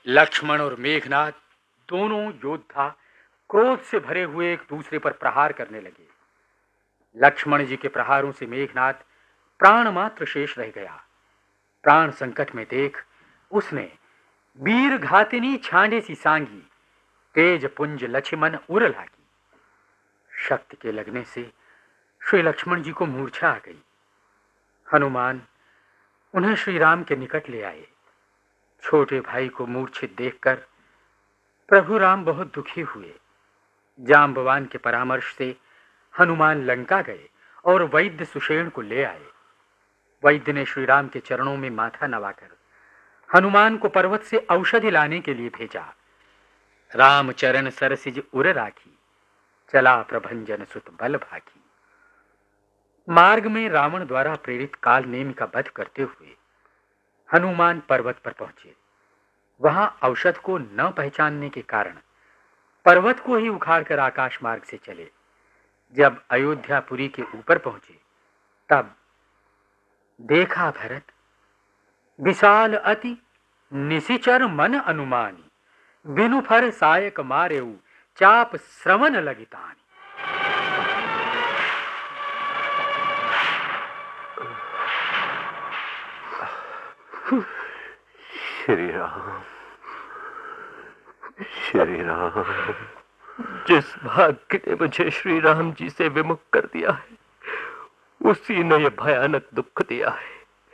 लक्ष्मण और मेघनाथ दोनों योद्धा क्रोध से भरे हुए एक दूसरे पर प्रहार करने लगे। लक्ष्मण जी के प्रहारों से मेघनाथ प्राण मात्र शेष रह गया। प्राण संकट में देख उसने वीर घातिनी छांडे सी सांगी तेज पुंज लक्ष्मण उर लागी। शक्ति के लगने से श्री लक्ष्मण जी को मूर्छा आ गई। हनुमान उन्हें श्री राम के निकट ले आए। छोटे भाई को मूर्छित देखकर प्रभु राम बहुत दुखी हुए। जाम्बवान के परामर्श से हनुमान लंका गए और वैद्य सुषेण को ले आए। वैद्य ने श्री राम के चरणों में माथा नवाकर हनुमान को पर्वत से औषधि लाने के लिए भेजा। राम चरण सरसिज उर राखी, चला प्रभंजन सुत बल भागी। मार्ग में रावण द्वारा प्रेरित काल नेमि का वध करते हुए हनुमान पर्वत पर पहुंचे। वहां औषध को न पहचानने के कारण पर्वत को ही उखाड़कर आकाश मार्ग से चले। जब अयोध्यापुरी के ऊपर पहुंचे तब देखा भरत विशाल अति निशिचर मन अनुमानी, बिनु फर सायक मारेऊ चाप श्रवण लगितानी। श्री राम, श्री राम। जिस भाग्य ने मुझे श्री राम जी से विमुख कर दिया है उसी ने यह भयानक दुख दिया है।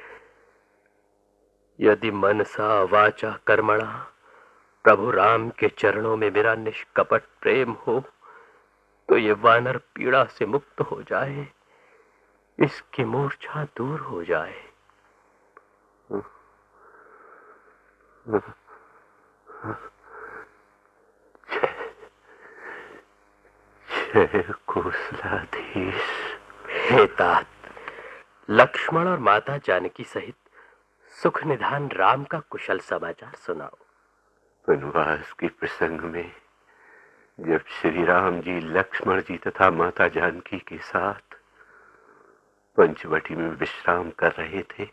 यदि मनसा वाचा कर्मणा प्रभु राम के चरणों में मेरा निष्कपट प्रेम हो तो ये वानर पीड़ा से मुक्त हो जाए, इसकी मूर्छा दूर हो जाए। जय कौशलाधीश। हे तात, लक्ष्मण और माता जानकी सहित सुख निधान राम का कुशल समाचार सुनाओ। वनवास के प्रसंग में जब श्री राम जी लक्ष्मण जी तथा माता जानकी के साथ पंचवटी में विश्राम कर रहे थे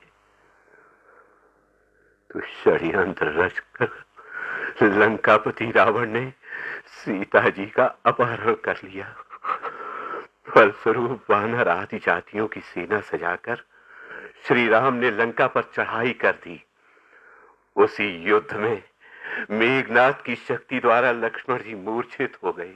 तो षड्यंत्र रचकर लंकापति रावण ने सीता जी का अपहरण कर लिया। फलस्वरूप वानर आदि जातियों की सेना सजाकर श्री राम ने लंका पर चढ़ाई कर दी। उसी युद्ध में मेघनाथ की शक्ति द्वारा लक्ष्मण जी मूर्छित हो गए।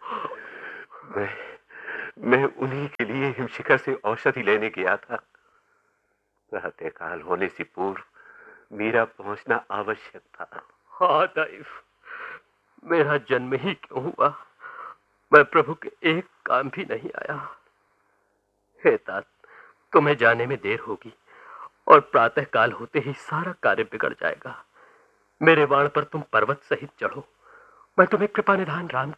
मैं उन्हीं के लिए हिमशिखर से औषधि लेने गया था। प्रातःकाल होने से पूर्व मेरा पहुंचना आवश्यक था। हाँ दैव, मेरा जन्म ही क्यों हुआ, मैं प्रभु के एक काम भी नहीं आया। हे तात, तुम्हें जाने में देर होगी और प्रातःकाल होते ही सारा कार्य बिगड़ जाएगा। मेरे वाण पर तुम पर्वत सहित चढ़ो, मैं तुम्हें कृपा निधान राम